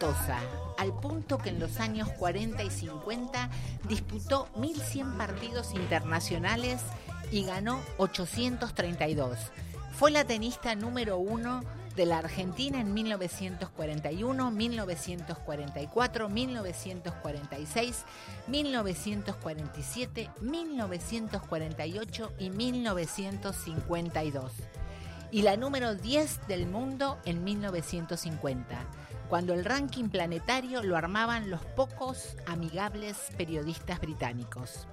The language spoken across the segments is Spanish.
exitosa, al punto que en los años 40 y 50 disputó 1.100 partidos internacionales y ganó 832. Fue la tenista número 1 de la Argentina en 1941, 1944, 1946, 1947, 1948 y 1952. Y la número 10 del mundo en 1950, cuando el ranking planetario lo armaban los pocos amigables periodistas británicos.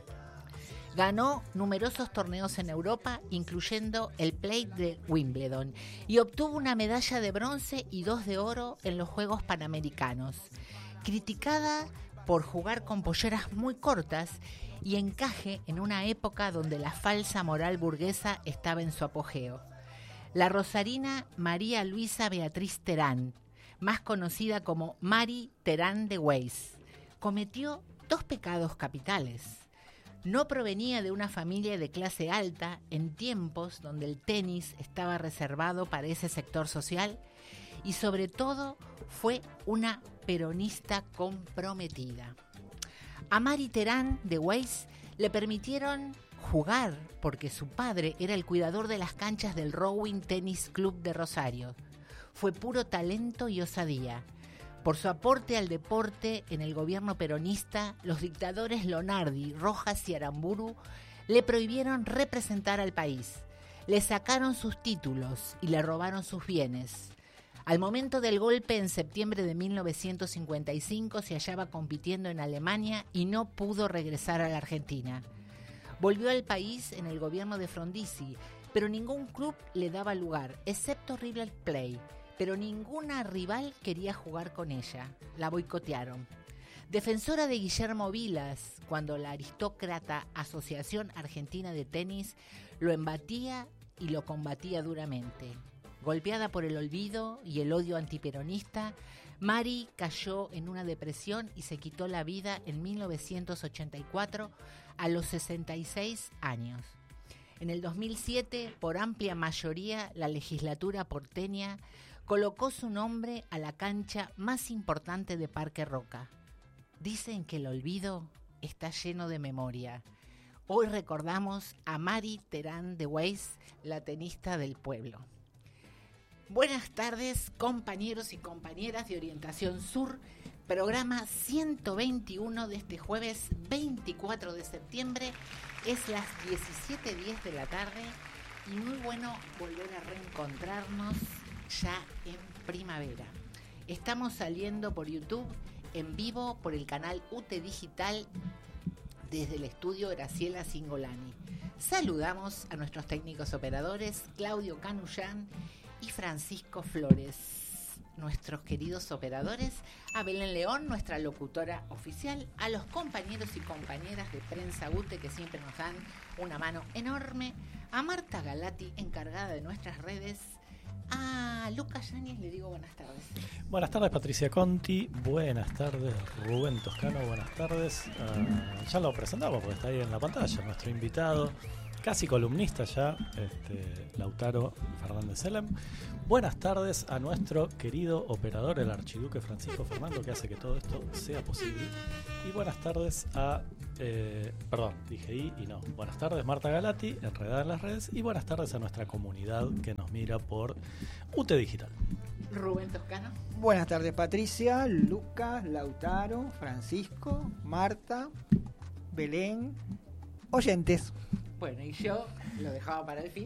Ganó numerosos torneos en Europa, incluyendo el Plate de Wimbledon, y obtuvo una medalla de bronce y 2 de oro en los Juegos Panamericanos. Criticada por jugar con polleras muy cortas y encaje en una época donde la falsa moral burguesa estaba en su apogeo. La rosarina María Luisa Beatriz Terán, más conocida como Mari Terán de Weiss, cometió 2 pecados capitales. No provenía de una familia de clase alta en tiempos donde el tenis estaba reservado para ese sector social y sobre todo fue una peronista comprometida. A Mari Terán de Weiss le permitieron jugar porque su padre era el cuidador de las canchas del Rowing Tennis Club de Rosario. Fue puro talento y osadía. Por su aporte al deporte en el gobierno peronista, los dictadores Lonardi, Rojas y Aramburu le prohibieron representar al país. Le sacaron sus títulos y le robaron sus bienes. Al momento del golpe en septiembre de 1955 se hallaba compitiendo en Alemania y no pudo regresar a la Argentina. Volvió al país en el gobierno de Frondizi, pero ningún club le daba lugar, excepto River Plate. Pero ninguna rival quería jugar con ella. La boicotearon. Defensora de Guillermo Vilas, cuando la aristócrata Asociación Argentina de Tenis lo embatía y lo combatía duramente. Golpeada por el olvido y el odio antiperonista, Mari cayó en una depresión y se quitó la vida en 1984 a los 66 años. En el 2007, por amplia mayoría, la legislatura porteña colocó su nombre a la cancha más importante de Parque Roca. Dicen que el olvido está lleno de memoria. Hoy recordamos a Mari Terán de Weiss, la tenista del pueblo. Buenas tardes, compañeros y compañeras de Orientación Sur, programa 121 de este jueves 24 de septiembre. Es las 17:10 de la tarde y muy bueno volver a reencontrarnos ya en primavera. Estamos saliendo por YouTube en vivo por el canal UTE Digital desde el estudio Graciela Singolani. Saludamos a nuestros técnicos operadores Claudio Canullán y Francisco Flores, nuestros queridos operadores, a Belén León, nuestra locutora oficial, a los compañeros y compañeras de Prensa UTE que siempre nos dan una mano enorme, a Marta Galati, encargada de nuestras redes, a Lucas Yáñez le digo buenas tardes. Buenas tardes, Patricia Conti. Buenas tardes, Rubén Toscano. Buenas tardes. Ya lo presentamos porque está ahí en la pantalla. Nuestro invitado, casi columnista ya, Lautaro Fernández Selem. Buenas tardes a nuestro querido operador, el archiduque Francisco Fernando, que hace que todo esto sea posible. Y buenas tardes a... Buenas tardes, Marta Galati, enredada en las redes. Y buenas tardes a nuestra comunidad que nos mira por UTE Digital. Rubén Toscano. Buenas tardes, Patricia, Lucas, Lautaro, Francisco, Marta, Belén, oyentes. Bueno, y yo lo dejaba para el fin.